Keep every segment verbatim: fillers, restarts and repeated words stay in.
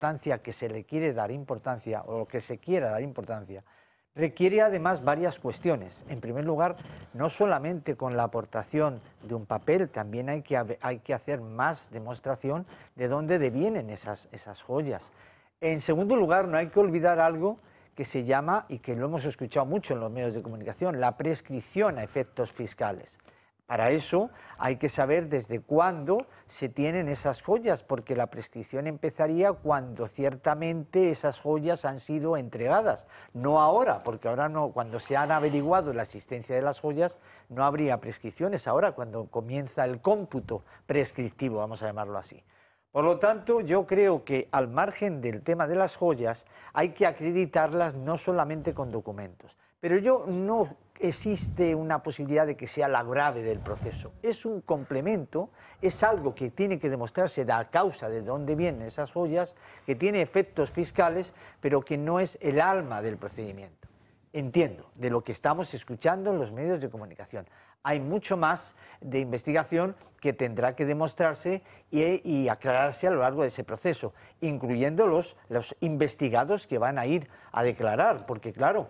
importancia que se le quiere dar importancia, o lo que se quiera dar importancia, requiere además varias cuestiones. En primer lugar, no solamente con la aportación de un papel, también hay que, hay que hacer más demostración de dónde devienen esas, esas joyas. En segundo lugar, no hay que olvidar algo que se llama, y que lo hemos escuchado mucho en los medios de comunicación, la prescripción a efectos fiscales. Para eso hay que saber desde cuándo se tienen esas joyas, porque la prescripción empezaría cuando ciertamente esas joyas han sido entregadas, no ahora, porque ahora no, cuando se han averiguado la existencia de las joyas no habría prescripciones, ahora cuando comienza el cómputo prescriptivo, vamos a llamarlo así. Por lo tanto, yo creo que al margen del tema de las joyas hay que acreditarlas no solamente con documentos, pero yo no existe una posibilidad de que sea la grave del proceso. Es un complemento, es algo que tiene que demostrarse la causa de dónde vienen esas joyas, que tiene efectos fiscales, pero que no es el alma del procedimiento. Entiendo, de lo que estamos escuchando en los medios de comunicación. Hay mucho más de investigación que tendrá que demostrarse y, y aclararse a lo largo de ese proceso, incluyendo los, los investigados que van a ir a declarar, porque claro,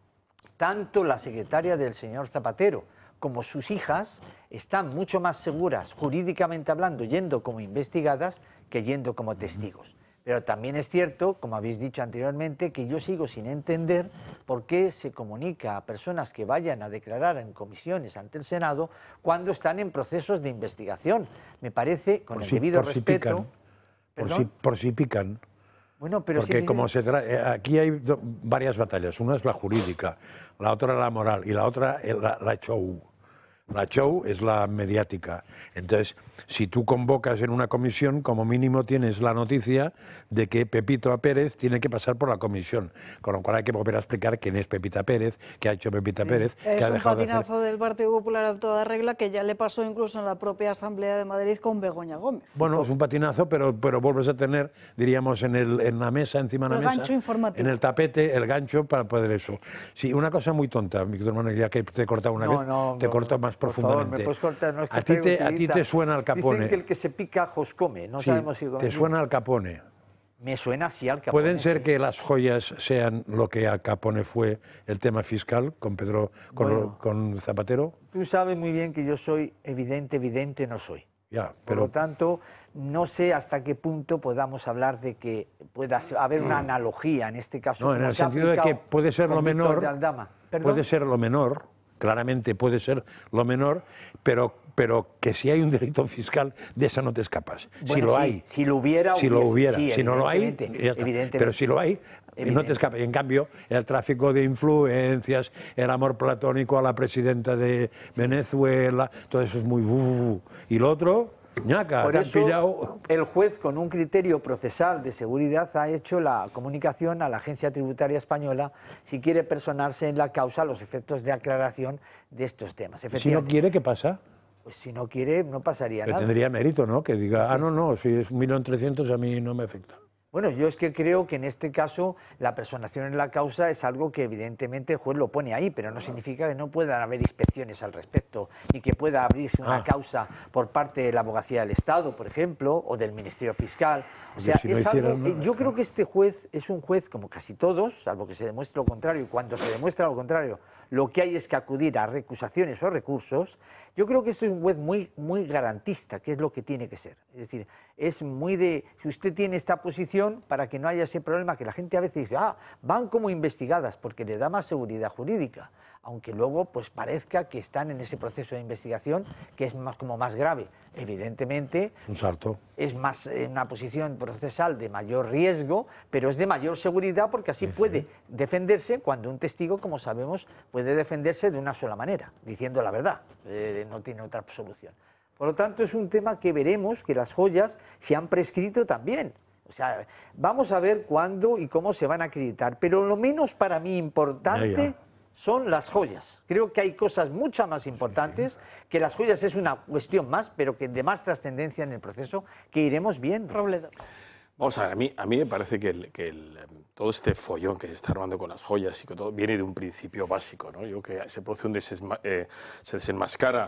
tanto la secretaria del señor Zapatero como sus hijas están mucho más seguras, jurídicamente hablando, yendo como investigadas que yendo como testigos. Pero también es cierto, como habéis dicho anteriormente, que yo sigo sin entender por qué se comunica a personas que vayan a declarar en comisiones ante el Senado cuando están en procesos de investigación. Me parece, con por el si, debido por respeto... Si pican, por, si, por si pican. Bueno, pero Porque si como dice... se tra... aquí hay do... varias batallas. Una es la jurídica, la otra la moral y la otra la, la show. La show es la mediática. Entonces, si tú convocas en una comisión, como mínimo tienes la noticia de que Pepito Pérez tiene que pasar por la comisión. Con lo cual hay que volver a explicar quién es Pepita Pérez, qué ha hecho Pepita Pérez, es qué ha dejado de hacer. Es un patinazo del Partido Popular a toda regla que ya le pasó incluso en la propia Asamblea de Madrid con Begoña Gómez. Bueno, es un patinazo, pero, pero vuelves a tener, diríamos, en, el, en la mesa, encima de la el mesa, gancho informativo. En el tapete, el gancho para poder eso. Sí, una cosa muy tonta, mi hermano, ya que te he cortado una no, vez, no, te no, corto no, más por profundamente. Favor, me puedes cortar, no es que a, ti te, a ti te suena Al Capone. Dicen que el que se pica ajos come, no sí, sabemos si... te suena Al Capone. Me suena así Al Capone. ¿Pueden ser sí. que las joyas sean lo que Al Capone fue el tema fiscal con Pedro, con, Bueno, con Zapatero? Tú sabes muy bien que yo soy evidente, evidente no soy. Ya, pero... Por pero... lo tanto, no sé hasta qué punto podamos hablar de que pueda haber una analogía en este caso. No, en el sentido de que puede ser lo menor, puede ser lo menor, claramente puede ser lo menor, pero, pero que si hay un delito fiscal, de esa no te escapas. Bueno, si lo sí, hay. Si lo hubiera, si, lo hubiera. Sí, si no lo hay, ya está. Pero si lo hay, no te escapas. Y en cambio, el tráfico de influencias, el amor platónico a la presidenta de Venezuela, todo eso es muy... Uh, y lo otro... ñaca, Por te han eso, pillado. el juez, con un criterio procesal de seguridad, ha hecho la comunicación a la Agencia Tributaria Española si quiere personarse en la causa a los efectos de aclaración de estos temas. Si no quiere, ¿qué pasa? Pues si no quiere, no pasaría Pero nada. tendría mérito, ¿no? Que diga, ah, no, no, si es un millón trescientos a mí no me afecta. Bueno, yo es que creo que en este caso la personación en la causa es algo que evidentemente el juez lo pone ahí, pero no significa que no puedan haber inspecciones al respecto y que pueda abrirse una ah. causa por parte de la Abogacía del Estado, por ejemplo, o del Ministerio Fiscal. O sea, si no es algo, no, yo creo que este juez es un juez, como casi todos, salvo que se demuestre lo contrario, y cuando se demuestra lo contrario, lo que hay es que acudir a recusaciones o recursos. Yo creo que este es un juez muy, muy garantista, que es lo que tiene que ser. Es decir, es muy de, si usted tiene esta posición, para que no haya ese problema, que la gente a veces dice, ah, van como investigadas, porque le da más seguridad jurídica, aunque luego pues parezca que están en ese proceso de investigación, que es más, como más grave. Evidentemente, es un salto. Es más en una posición procesal de mayor riesgo, pero es de mayor seguridad, porque así sí, puede sí. defenderse cuando un testigo, como sabemos, puede defenderse de una sola manera, diciendo la verdad, eh, no tiene otra solución. Por lo tanto, es un tema que veremos, que las joyas se han prescrito también. O sea, vamos a ver cuándo y cómo se van a acreditar, pero lo menos para mí importante ya, ya. son las joyas. Creo que hay cosas mucho más importantes, sí, sí. que las joyas es una cuestión más, pero que de más trascendencia en el proceso, que iremos viendo. Robledo. Vamos a ver, a mí, a mí me parece que, el, que el, todo este follón que se está armando con las joyas y que todo viene de un principio básico, ¿no? Yo creo que se produce un desesma, eh, se desenmascara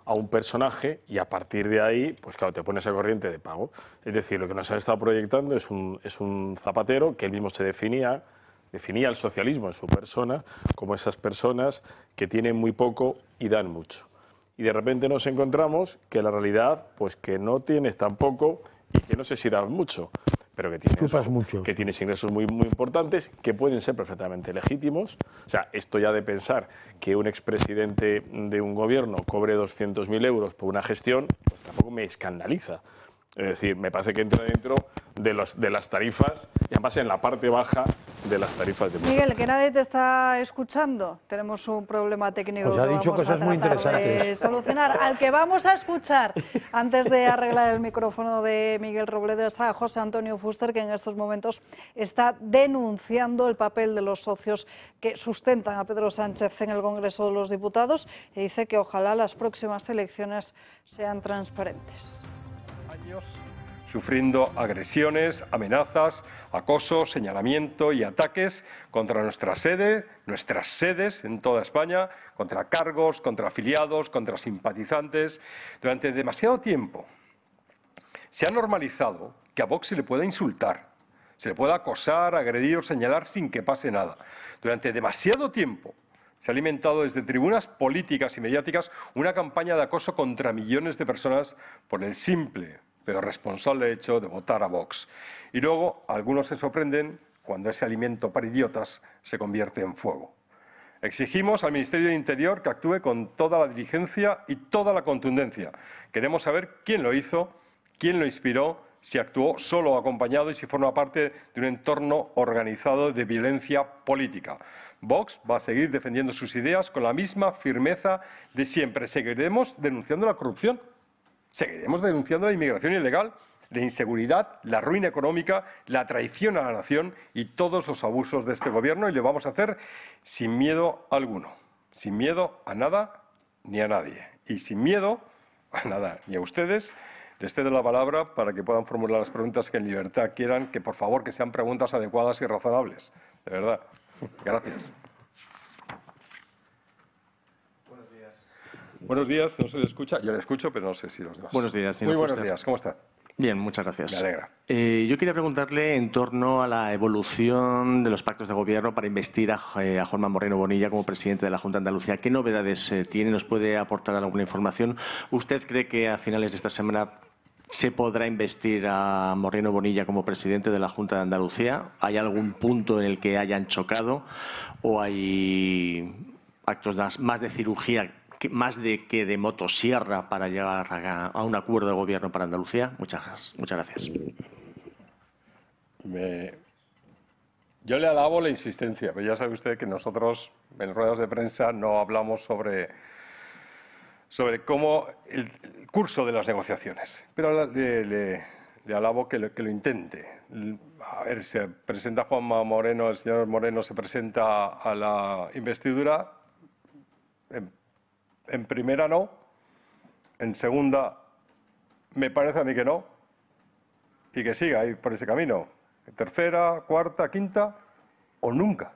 a un personaje y a partir de ahí, pues claro, te pones a corriente de pago. Es decir, lo que nos han estado proyectando es un, es un Zapatero que él mismo se definía, definía el socialismo en su persona como esas personas que tienen muy poco y dan mucho. Y de repente nos encontramos que la realidad, pues que no tienes tan poco y que no sé si das mucho, pero que tienes, mucho. que tienes ingresos muy, muy importantes, que pueden ser perfectamente legítimos. O sea, esto ya de pensar que un expresidente de un gobierno cobre doscientos mil euros por una gestión, pues tampoco me escandaliza. Es decir, me parece que entra dentro de, los, de las tarifas, y además en la parte baja de las tarifas de muchos. Miguel, que nadie te está escuchando. Tenemos un problema técnico pues ha que dicho vamos cosas a muy tratar interesantes. de solucionar. Al que vamos a escuchar, antes de arreglar el micrófono de Miguel Robledo, es a José Antonio Fuster, que en estos momentos está denunciando el papel de los socios que sustentan a Pedro Sánchez en el Congreso de los Diputados y dice que ojalá las próximas elecciones sean transparentes. Años sufriendo agresiones, amenazas, acoso, señalamiento y ataques contra nuestra sede, nuestras sedes en toda España, contra cargos, contra afiliados, contra simpatizantes. Durante demasiado tiempo se ha normalizado que a Vox se le pueda insultar, se le pueda acosar, agredir o señalar sin que pase nada. Durante demasiado tiempo se ha alimentado desde tribunas políticas y mediáticas una campaña de acoso contra millones de personas por el simple pero responsable hecho de votar a Vox. Y luego algunos se sorprenden cuando ese alimento para idiotas se convierte en fuego. Exigimos al Ministerio del Interior que actúe con toda la diligencia y toda la contundencia. Queremos saber quién lo hizo, quién lo inspiró, si actuó solo o acompañado y si forma parte de un entorno organizado de violencia política. Vox va a seguir defendiendo sus ideas con la misma firmeza de siempre. Seguiremos denunciando la corrupción. Seguiremos denunciando la inmigración ilegal, la inseguridad, la ruina económica, la traición a la nación y todos los abusos de este gobierno, y lo vamos a hacer sin miedo alguno, sin miedo a nada ni a nadie, y sin miedo a nada ni a ustedes. Les cedo la palabra para que puedan formular las preguntas que en libertad quieran, que por favor que sean preguntas adecuadas y razonables. De verdad. Gracias. Buenos días, no se le escucha. Yo le escucho, pero no sé si los demás. Buenos días, señor Muy buenos Fuster. días, ¿cómo está? Bien, muchas gracias. Me alegra. Eh, yo quería preguntarle en torno a la evolución de los pactos de gobierno para investir a, eh, a Juanma Moreno Bonilla como presidente de la Junta de Andalucía. ¿Qué novedades eh, tiene? ¿Nos puede aportar alguna información? ¿Usted cree que a finales de esta semana se podrá investir a Moreno Bonilla como presidente de la Junta de Andalucía? ¿Hay algún punto en el que hayan chocado o hay actos más de cirugía, más de que de motosierra para llegar a, a un acuerdo de gobierno para Andalucía? Muchas, muchas gracias. Me... Yo le alabo la insistencia, pero ya sabe usted que nosotros en ruedas de prensa no hablamos sobre, sobre cómo el, el curso de las negociaciones, pero le, le, le alabo que lo, que lo intente. A ver, se presenta Juanma Moreno, el señor Moreno se presenta a la investidura. En, En primera no, en segunda me parece a mí que no, y que siga ahí por ese camino. En tercera, cuarta, quinta o nunca.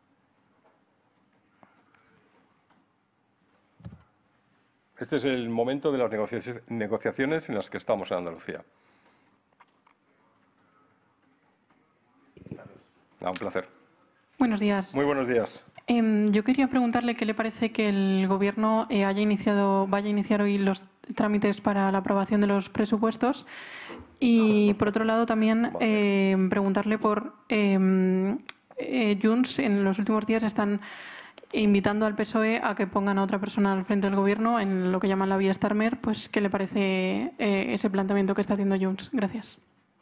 Este es el momento de las negociaciones en las que estamos en Andalucía. Ah, un placer. Buenos días. Muy buenos días. Eh, yo quería preguntarle qué le parece que el Gobierno eh, haya iniciado, vaya a iniciar hoy los trámites para la aprobación de los presupuestos y, por otro lado, también eh, preguntarle por eh, eh, Junts. En los últimos días están invitando al P S O E a que pongan a otra persona al frente del Gobierno en lo que llaman la vía Starmer. Pues, ¿qué le parece eh, ese planteamiento que está haciendo Junts? Gracias.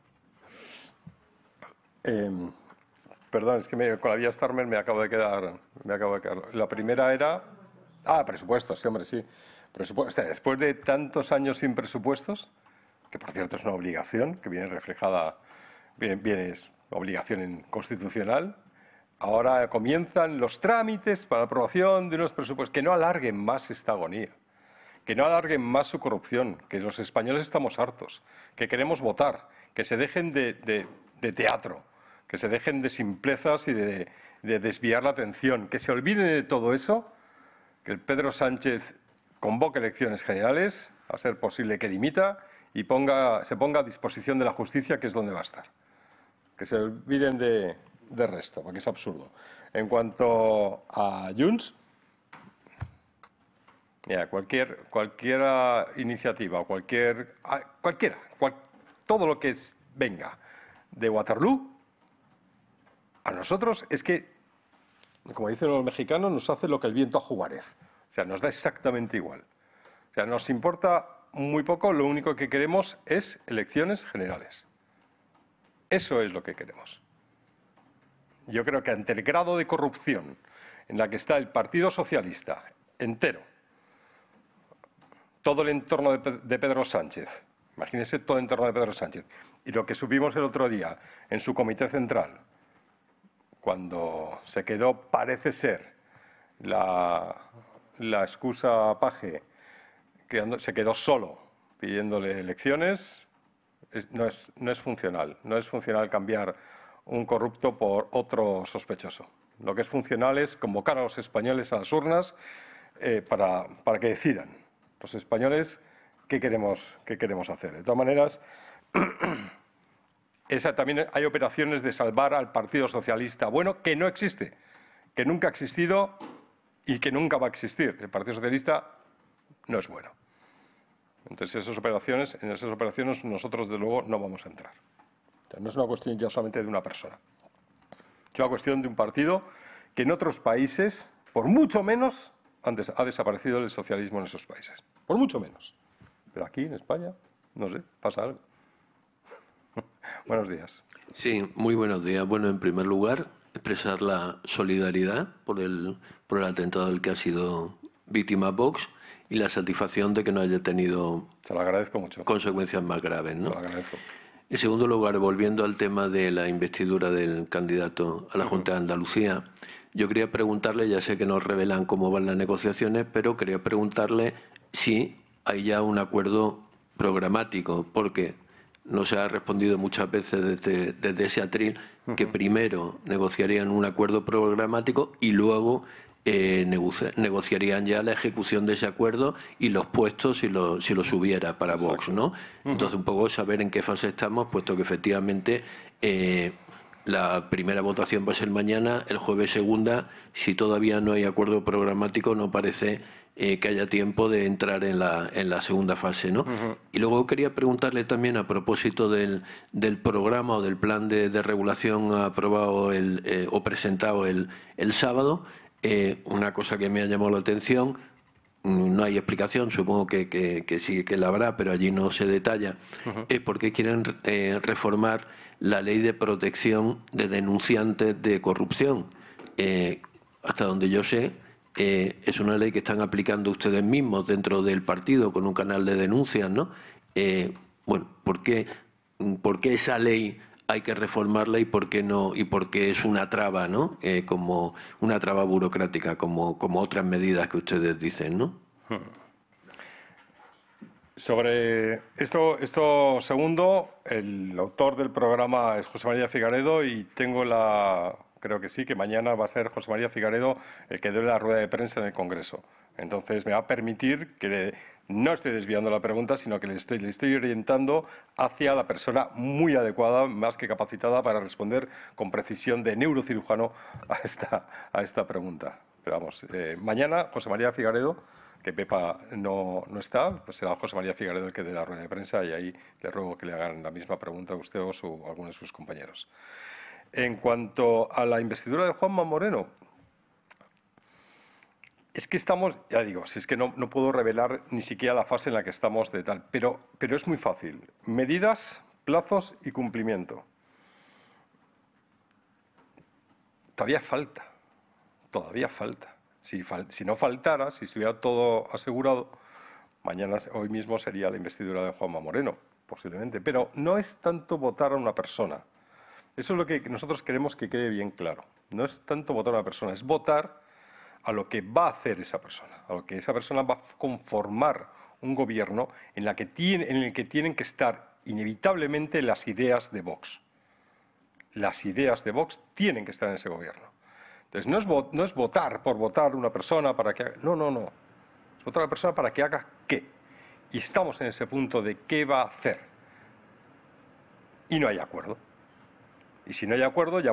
Eh... Perdón, es que me, con la vía Starmer me acabo de quedar, me acabo de quedar. La primera era... Ah, presupuestos, sí, hombre, sí. Presupuesto, después de tantos años sin presupuestos, que por cierto es una obligación, que viene reflejada, viene, viene es obligación constitucional, ahora comienzan los trámites para la aprobación de unos presupuestos. Que no alarguen más esta agonía, que no alarguen más su corrupción, que los españoles estamos hartos, que queremos votar, que se dejen de, de, de teatro, que se dejen de simplezas y de, de desviar la atención, que se olviden de todo eso, que el Pedro Sánchez convoque elecciones generales, a ser posible que dimita y ponga, se ponga a disposición de la justicia, que es donde va a estar. Que se olviden de, de resto, porque es absurdo. En cuanto a Junts, mira, cualquier, cualquier iniciativa o cualquier, cualquiera, cual, todo lo que es, venga de Waterloo, a nosotros es que, como dicen los mexicanos, nos hace lo que el viento a Juárez. O sea, nos da exactamente igual. O sea, nos importa muy poco, lo único que queremos es elecciones generales. Eso es lo que queremos. Yo creo que ante el grado de corrupción en la que está el Partido Socialista entero, todo el entorno de Pedro Sánchez, imagínense todo el entorno de Pedro Sánchez, y lo que subimos el otro día en su comité central, cuando se quedó, parece ser, la, la excusa paje, que se quedó solo pidiéndole elecciones, es, no, es, no es funcional. No es funcional cambiar un corrupto por otro sospechoso. Lo que es funcional es convocar a los españoles a las urnas eh, para, para que decidan los españoles qué queremos, qué queremos hacer. De todas maneras, esa, también hay operaciones de salvar al Partido Socialista bueno, que no existe, que nunca ha existido y que nunca va a existir. El Partido Socialista no es bueno. Entonces, esas operaciones, en esas operaciones nosotros, de luego, no vamos a entrar. O sea, no es una cuestión ya solamente de una persona. Es una cuestión de un partido que en otros países, por mucho menos, ha desaparecido el socialismo en esos países. Por mucho menos. Pero aquí, en España, no sé, pasa algo. Buenos días. Sí, muy buenos días. Bueno, en primer lugar, expresar la solidaridad por el, por el atentado del que ha sido víctima Vox y la satisfacción de que no haya tenido Se lo agradezco mucho. consecuencias más graves, ¿no? Se lo agradezco. En segundo lugar, volviendo al tema de la investidura del candidato a la Junta de Andalucía, yo quería preguntarle, ya sé que nos revelan cómo van las negociaciones, pero quería preguntarle si hay ya un acuerdo programático, porque no se ha respondido muchas veces desde, desde ese atril que primero negociarían un acuerdo programático y luego eh, negoci negociarían ya la ejecución de ese acuerdo y los puestos si lo, si los hubiera para Vox, Exacto. ¿no? Entonces, un poco saber en qué fase estamos, puesto que efectivamente eh, la primera votación va a ser mañana, el jueves segunda. Si todavía no hay acuerdo programático, no parece eh, que haya tiempo de entrar en la, en la segunda fase, ¿no? Uh-huh. Y luego quería preguntarle también a propósito del, del programa o del plan de, de regulación aprobado el, eh, o presentado el, el sábado, eh, una cosa que me ha llamado la atención. No hay explicación, supongo que, que, que sí que la habrá, pero allí no se detalla. Uh-huh. Es porque quieren eh, reformar la ley de protección de denunciantes de corrupción. Eh, hasta donde yo sé, eh, es una ley que están aplicando ustedes mismos dentro del partido con un canal de denuncias, ¿no? Eh, bueno, ¿por qué, ¿por qué esa ley hay que reformarla y por qué no, y por qué es una traba, ¿no? Eh, como una traba burocrática, como, como otras medidas que ustedes dicen, ¿no? Sobre esto, esto segundo, el autor del programa es José María Figaredo y tengo la, creo que sí, que mañana va a ser José María Figaredo el que dé la rueda de prensa en el Congreso. Entonces me va a permitir que le, no estoy desviando la pregunta, sino que le estoy, le estoy orientando hacia la persona muy adecuada, más que capacitada para responder con precisión de neurocirujano a esta, a esta pregunta. Pero vamos, eh, mañana José María Figaredo, que Pepa no, no está, pues será José María Figaredo el que dé la rueda de prensa y ahí le ruego que le hagan la misma pregunta a usted o su, a alguno de sus compañeros. En cuanto a la investidura de Juanma Moreno, es que estamos, ya digo, si es que no, no puedo revelar ni siquiera la fase en la que estamos de tal, pero, pero es muy fácil. Medidas, plazos y cumplimiento. Todavía falta, todavía falta. Si, fal, si no faltara, si estuviera todo asegurado, mañana, hoy mismo sería la investidura de Juanma Moreno, posiblemente. Pero no es tanto votar a una persona. Eso es lo que nosotros queremos que quede bien claro. No es tanto votar a una persona, es votar a lo que va a hacer esa persona, a lo que esa persona va a conformar un gobierno en, la que tiene, en el que tienen que estar inevitablemente las ideas de Vox. Las ideas de Vox tienen que estar en ese gobierno. Entonces, no es, no es votar por votar una persona para que... No, no, no. otra persona para que haga qué. Y estamos en ese punto de qué va a hacer. Y no hay acuerdo. Y si no hay acuerdo, ya